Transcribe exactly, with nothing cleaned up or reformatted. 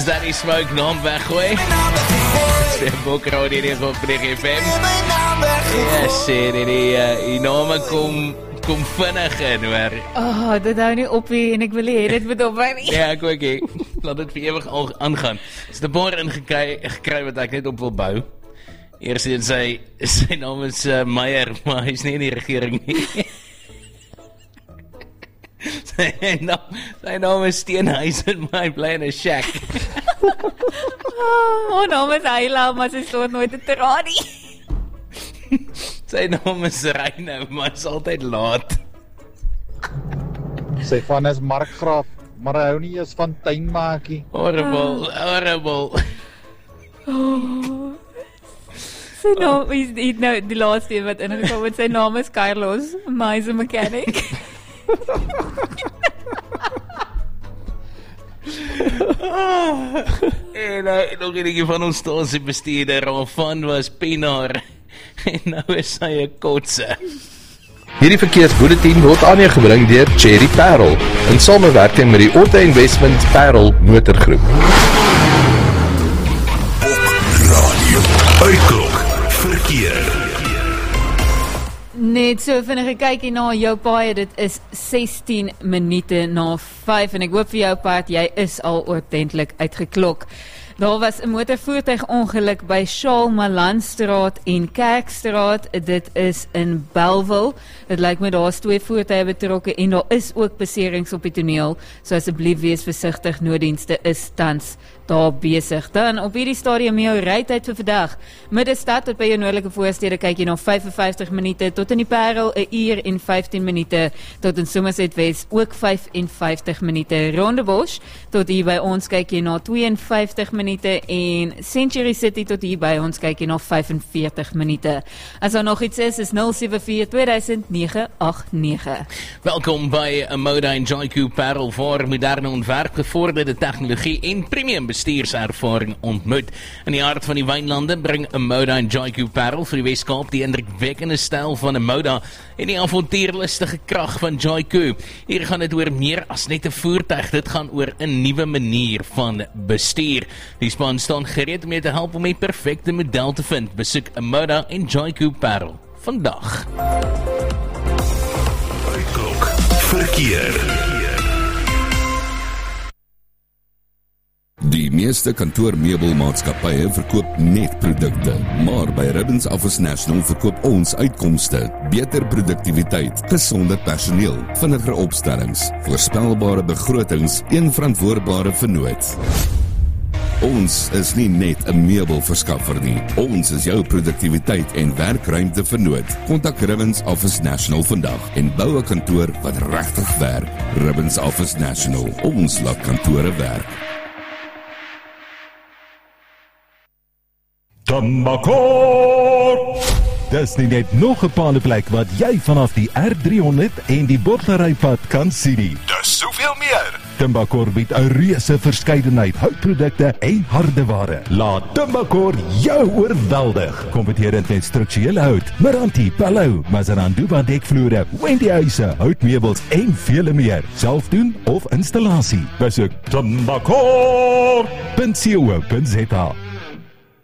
is dat die smoke naam weggooi? Sê Bokker die die op die F M. Ja, sê die die, uh, die name kom kom vinnig in, hoor. Oh, dit hou nie op hier en ek wil hê dit moet ophou nie. Ja, ek ook nie. Laat dit vir ewig al aangaan. Is die boor ingekry gekry wat ek net op wil bou. Eers in sy sy naam is uh, Meyer, maar hy's nie in die regering nie. sy naam sy naam is Steenhuisen, maar hy bly in 'n shack. oh, naam is Eila, maar sy stoot nooit te raad nie. Sy naam is Reine, maar is altyd laat. Sy van is Markgraaf, maar hy hou nie eens van tuinmaakie. Horrible, horrible. Oh. Sy naam is die, nou, die laaste een wat ingekom het, sy naam is Carlos, maar hy is 'n mechanic. oh. En nou, nog enige van ons stasie bestuurder, van was Pienaar. En nou is hy 'n kotse. Hierdie verkeersboedeteam word aan jou gebring deur Cherry Parel in samewerking met die Auto Investment Parel Motorgroep. Radio Uitklok verkeer. Net so vinnige kykie na jou paai, dit is sestien minute na vyf en ek hoop vir jou part, jy is al ordentlik uitgeklok. Daar was 'n motorvoertuigongeluk by Shaalmalanstraat en Kerkstraat. Dit is in Bellville. Dit lyk my daar is twee voertuie betrokke en daar is ook beserings op die toneel. So asseblief wees versigtig, nooddienste is tans daar besig. Dan op hierdie stadium jou rytyd vir vandag. Middestad tot by jou noordelike voorstede kyk jy na vyf en vyftig minute, tot in die Parel 'n uur en vyftien minute, tot in Somerset West ook vyf en vyftig minute. Rondebosch tot hier by ons kyk jy na twee en vyftig minute en Century City tot hier by ons kyk jy na vyf en veertig minute. As daar nog iets is, is nul sewe vier twee duisend nege agt nege. Welkom by Amoda en Jaiku Parel voor moderne ontwerp, gevorderde tegnologie en premium bestuurservaring ontmoet. In die hart van die wynlande bring Amoda en Jaiku Parel vir die Weskaap die indrukwekkende styl van Amoda en die avontuurlustige krag van Jaiku. Hier gaan dit oor meer as net 'n voertuig, dit gaan oor 'n nuwe manier van bestuur. Die span staan gereed om jou te help om die perfekte model te vind. Besoek Amoda en Jaiku Parel vandag. Uitklok verkeer. Die meeste kantoormeubelmaatskappye verkoop net produkte, maar by Ribbons Office National verkoop ons uitkomste, beter produktiwiteit, gesonde personeel, vinniger opstellings, voorspelbare begrotings en verantwoordbare vernoot. Ons is nie net 'n meubelverskaffer nie, ons is jou produktiwiteit en werkruimte vernoot. Kontak Ribbons Office National vandag en bou 'n kantoor wat regtig werk. Ribbons Office National, ons laat kantore werk. Tembakor! Dis nie net nog 'n paandeplek wat jy vanaf die R driehonderd en die Bottlerypad kan sien nie. Dis soveel meer. Tembakor bied 'n reuse verskeidenheid houtprodukte en hardeware. Laat Tembakor jou oorweldig. Kompeterend met strukturele hout, Meranti, Palou, Mazaranduba dekvloere, Wendy huise, houtmeubels en vele meer. Self doen of installasie. Besoek tembakor punt co punt za.